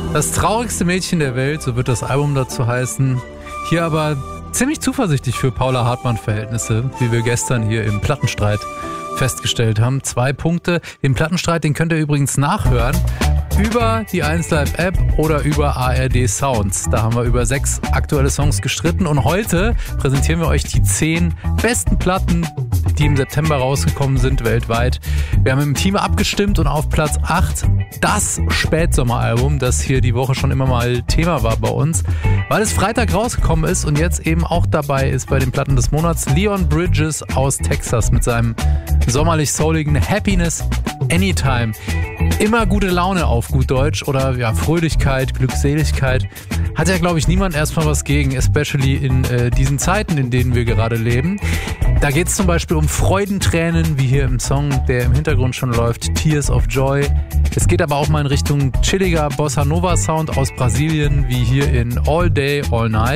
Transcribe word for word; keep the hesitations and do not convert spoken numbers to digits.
Das traurigste Mädchen der Welt, so wird das Album dazu heißen. Hier aber ziemlich zuversichtlich für Paula Hartmann-Verhältnisse, wie wir gestern hier im Plattenstreit festgestellt haben. Zwei Punkte. Den Plattenstreit, den könnt ihr übrigens nachhören über die eins Live App oder über A R D Sounds. Da haben wir über sechs aktuelle Songs gestritten und heute präsentieren wir euch die zehn besten Platten, die im September rausgekommen sind weltweit. Wir haben im Team abgestimmt und auf Platz acht das Spätsommeralbum, das hier die Woche schon immer mal Thema war bei uns, weil es Freitag rausgekommen ist und jetzt eben auch dabei ist bei den Platten des Monats. Leon Bridges aus Texas mit seinem sommerlich-souligen Happiness Anytime. Immer gute Laune auf gut Deutsch oder ja, Fröhlichkeit, Glückseligkeit. Hat ja, glaube ich, niemand erstmal was gegen, especially in äh, diesen Zeiten, in denen wir gerade leben. Da geht es zum Beispiel um Freudentränen, wie hier im Song, der im Hintergrund schon läuft, Tears of Joy. Es geht aber auch mal in Richtung chilliger Bossa Nova Sound aus Brasilien, wie hier in All Day, All Night.